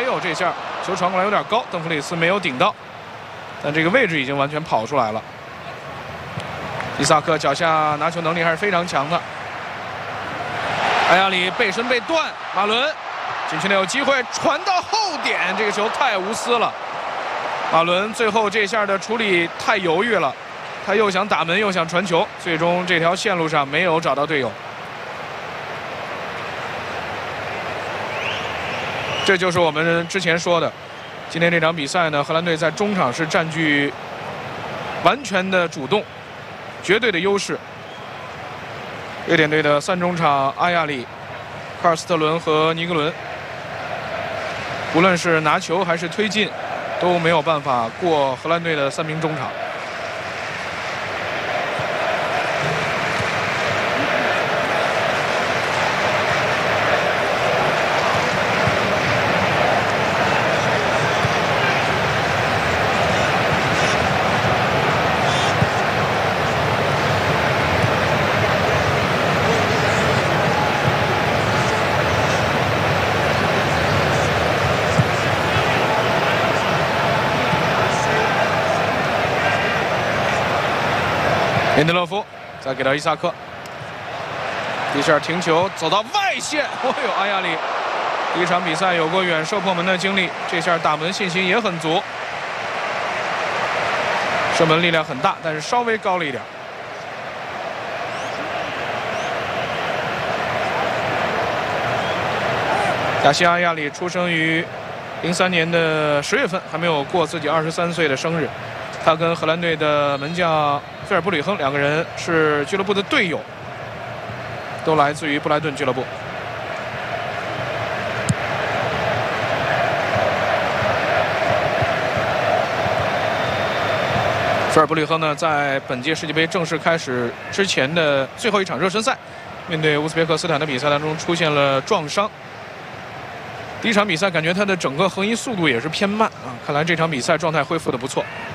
有这下球传过来有点高，邓弗里斯没有顶到，但这个位置已经完全跑出来了。伊萨克脚下拿球能力还是非常强的。埃亚里背身被断，马伦禁区内有机会传到后点，这个球太无私了。马伦最后这下的处理太犹豫了，他又想打门又想传球，最终这条线路上没有找到队友。这就是我们之前说的，今天这场比赛呢，荷兰队在中场是占据完全的主动，绝对的优势。瑞典队的三中场阿亚里、卡尔斯特伦和尼格伦，无论是拿球还是推进，都没有办法过荷兰队的3名中场。林德勒夫再给到伊萨克，一下停球走到外线，哦呦，阿亚里第一场比赛有过远射破门的经历，这下打门信心也很足，射门力量很大，但是稍微高了一点。加西阿亚里出生于03年的10月份，还没有过自己23岁的生日。他跟荷兰队的门将菲尔布吕亨2个人是俱乐部的队友，都来自于布莱顿俱乐部。菲尔布吕亨呢，在本届世界杯正式开始之前的最后一场热身赛，面对乌兹别克斯坦的比赛当中出现了撞伤。第一场比赛感觉他的整个横移速度也是偏慢啊，看来这场比赛状态恢复的不错。